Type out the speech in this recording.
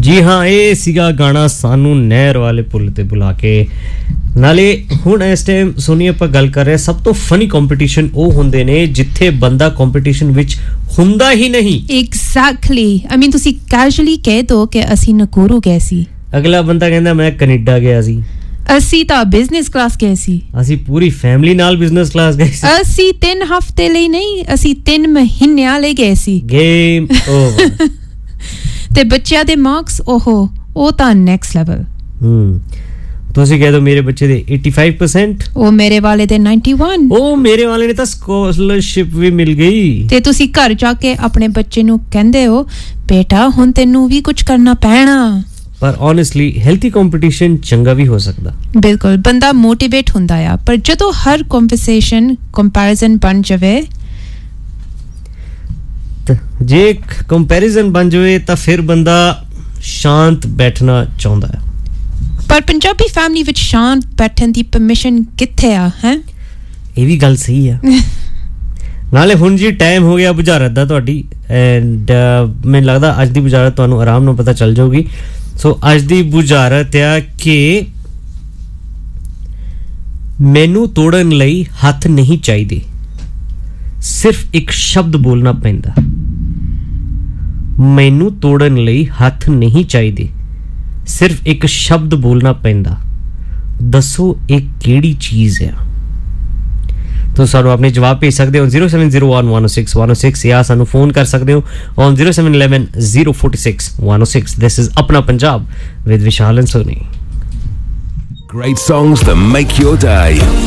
ਜੀ ਹਾਂ, ਇਹ ਸੀਗਾ ਗਾਣਾ ਸਾਨੂੰ ਨਹਿਰ ਵਾਲੇ ਪੁੱਲ ਤੇ ਬੁਲਾ ਕੇ। ਨਾਲੇ ਹੁਣ ਇਸ ਟਾਈਮ ਸੁਣੀ ਆਪਾਂ ਗੱਲ ਕਰ ਰਹੇ ਸਭ ਤੋਂ ਫਨੀ ਕੰਪੀਟੀਸ਼ਨ ਉਹ ਹੁੰਦੇ ਨੇ ਜਿੱਥੇ ਬੰਦਾ ਕੰਪੀਟੀਸ਼ਨ ਵਿੱਚ ਹੁੰਦਾ ਹੀ ਨਹੀਂ। ਐਗਜ਼ੈਕਟਲੀ, ਆਈ ਮੀਨ ਤੁਸੀਂ ਕੈਜੂਅਲੀ ਕਹਿ ਦੋ ਕਿ ਅਸੀਂ ਨਕੋਰੂ ਗਏ ਸੀ, ਅਗਲਾ ਬੰਦਾ ਕਹਿੰਦਾ ਮੈਂ ਕੈਨੇਡਾ ਗਿਆ ਸੀ, ਅਸੀਂ ਤਾਂ ਬਿਜ਼ਨਸ ਕਲਾਸ ਗਏ ਸੀ, ਅਸੀਂ ਪੂਰੀ ਫੈਮਿਲੀ ਨਾਲ ਬਿਜ਼ਨਸ ਕਲਾਸ ਗਏ ਸੀ, ਅਸੀਂ 3 ਹਫ਼ਤੇ ਲਈ ਨਹੀਂ, ਅਸੀਂ 3 ਮਹੀਨਿਆਂ ਲਈ ਗਏ ਸੀ। Game over. ਤੇ ਬੱਚਿਆਂ ਦੇ ਮਾਰਕਸ ਉਹ ਤਾਂ ਨੈਕਸਟ ਲੈਵਲ। ਤੁਸੀਂ ਕਹਿ ਦੋ ਮੇਰੇ ਬੱਚੇ ਦੇ 85%, ਉਹ ਮੇਰੇ ਵਾਲੇ ਦੇ 91, ਉਹ ਮੇਰੇ ਵਾਲੇ ਨੇ ਤਾਂ ਸਕਾਲਰਸ਼ਿਪ ਵੀ ਮਿਲ ਗਈ। ਤੇ ਤੁਸੀਂ ਘਰ ਜਾ ਕੇ ਆਪਣੇ ਬੱਚੇ ਨੂੰ ਕਹਿੰਦੇ ਹੋ ਬੇਟਾ ਹੁਣ ਤੈਨੂੰ ਵੀ ਕੁਝ ਕਰਨਾ ਪੈਣਾ। ਪਰ ਓਨੈਸਟਲੀ ਹੈਲਥੀ ਕੰਪੀਟੀਸ਼ਨ ਚੰਗਾ ਵੀ ਹੋ ਸਕਦਾ। ਬਿਲਕੁਲ, ਬੰਦਾ ਮੋਟੀਵੇਟ ਹੁੰਦਾ ਆ, ਪਰ ਜਦੋਂ ਹਰ ਕਨਵਰਸੇਸ਼ਨ ਕੰਪੈਰੀਜ਼ਨ ਬਣ ਜਾਵੇ, ਜੇ ਕੰਪੈਰੀਜ਼ਨ ਬਣ ਜਾਵੇ ਤਾਂ ਫਿਰ ਬੰਦਾ ਸ਼ਾਂਤ ਬੈਠਣਾ ਚਾਹੁੰਦਾ ਹੈ। ਪਰ ਪੰਜਾਬੀ ਫੈਮਿਲੀ ਵਿੱਚ ਸ਼ਾਂਤ ਬੈਠਣ ਦੀ ਪਰਮਿਸ਼ਨ ਕਿੱਥੇ ਆ? ਹੈ ਇਹ ਵੀ ਗੱਲ ਸਹੀ ਆ। ਨਾਲੇ ਹੁਣ ਜੀ ਟਾਈਮ ਹੋ ਗਿਆ ਬੁਝਾਰਤ ਦਾ ਤੁਹਾਡੀ, ਐਂਡ ਮੈਨੂੰ ਲੱਗਦਾ ਅੱਜ ਦੀ ਬੁਝਾਰਤ ਤੁਹਾਨੂੰ ਆਰਾਮ ਨਾਲ ਪਤਾ ਚੱਲ ਜਾਊਗੀ। ਸੋ ਅੱਜ ਦੀ ਬੁਝਾਰਤ ਆ ਕਿ ਮੈਨੂੰ ਤੋੜਨ ਲਈ ਹੱਥ ਨਹੀਂ ਚਾਹੀਦੇ, ਸਿਰਫ ਇੱਕ ਸ਼ਬਦ ਬੋਲਣਾ ਪੈਂਦਾ। ਮੈਨੂੰ ਤੋੜਨ ਲਈ ਹੱਥ ਨਹੀਂ ਚਾਹੀਦੇ, ਸਿਰਫ ਇੱਕ ਸ਼ਬਦ ਬੋਲਣਾ ਪੈਂਦਾ। ਦੱਸੋ ਇਹ ਕਿਹੜੀ ਚੀਜ਼ ਹੈ? ਤੁਸੀਂ ਸਾਨੂੰ ਆਪਣੇ ਜਵਾਬ ਭੇਜ ਸਕਦੇ ਹੋ 07011061106 ਜਾਂ ਸਾਨੂੰ ਫੋਨ ਕਰ ਸਕਦੇ ਹੋ on 0711046106। This is ਆਪਣਾ Punjab with Vishal and Soni. Great songs that make your day.